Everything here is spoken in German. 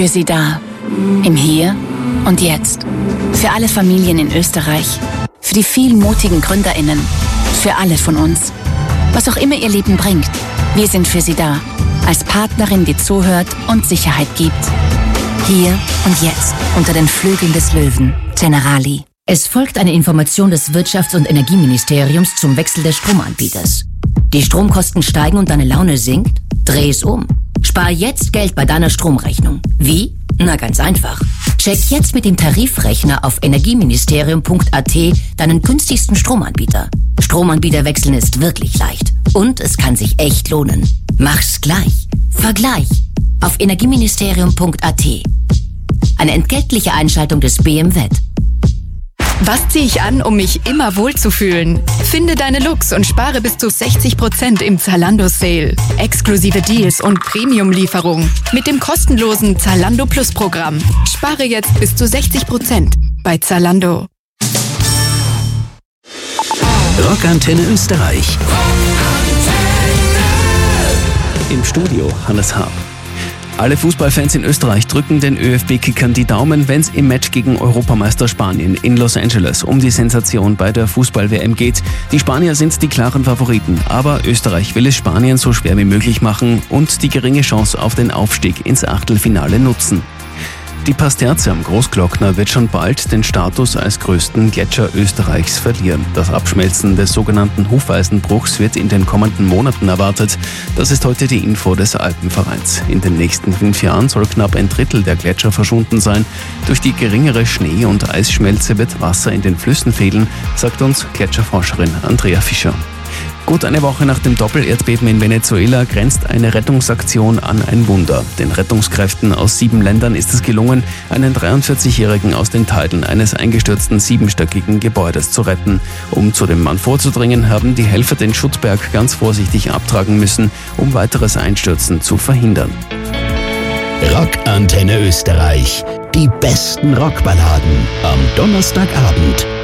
Für Sie da. Im Hier und Jetzt. Für alle Familien in Österreich. Für die vielen mutigen GründerInnen. Für alle von uns. Was auch immer Ihr Leben bringt. Wir sind für Sie da. Als Partnerin, die zuhört und Sicherheit gibt. Hier und jetzt. Unter den Flügeln des Löwen. Generali. Es folgt eine Information des Wirtschafts- und Energieministeriums zum Wechsel des Stromanbieters. Die Stromkosten steigen und deine Laune sinkt? Dreh es um. Spar jetzt Geld bei deiner Stromrechnung. Wie? Na, ganz einfach. Check jetzt mit dem Tarifrechner auf energieministerium.at deinen günstigsten Stromanbieter. Stromanbieter wechseln ist wirklich leicht. Und es kann sich echt lohnen. Mach's gleich. Vergleich. Auf energieministerium.at. Eine entgeltliche Einschaltung des BMWet. Was ziehe ich an, um mich immer wohlzufühlen? Finde deine Looks und spare bis zu 60% im Zalando-Sale. Exklusive Deals und Premium-Lieferung mit dem kostenlosen Zalando Plus-Programm. Spare jetzt bis zu 60% bei Zalando. Rockantenne Österreich. Im Studio Hannes Haab. Alle Fußballfans in Österreich drücken den ÖFB-Kickern die Daumen, wenn es im Match gegen Europameister Spanien in Los Angeles um die Sensation bei der Fußball-WM geht. Die Spanier sind die klaren Favoriten, aber Österreich will es Spanien so schwer wie möglich machen und die geringe Chance auf den Aufstieg ins Achtelfinale nutzen. Die Pasterze am Großglockner wird schon bald den Status als größten Gletscher Österreichs verlieren. Das Abschmelzen des sogenannten Hufeisenbruchs wird in den kommenden Monaten erwartet. Das ist heute die Info des Alpenvereins. In den nächsten 5 Jahren soll knapp ein Drittel der Gletscher verschwunden sein. Durch die geringere Schnee- und Eisschmelze wird Wasser in den Flüssen fehlen, sagt uns Gletscherforscherin Andrea Fischer. Gut eine Woche nach dem Doppelerdbeben in Venezuela grenzt eine Rettungsaktion an ein Wunder. Den Rettungskräften aus 7 Ländern ist es gelungen, einen 43-Jährigen aus den Teilen eines eingestürzten 7-stöckigen Gebäudes zu retten. Um zu dem Mann vorzudringen, haben die Helfer den Schuttberg ganz vorsichtig abtragen müssen, um weiteres Einstürzen zu verhindern. Rockantenne Österreich. Die besten Rockballaden am Donnerstagabend.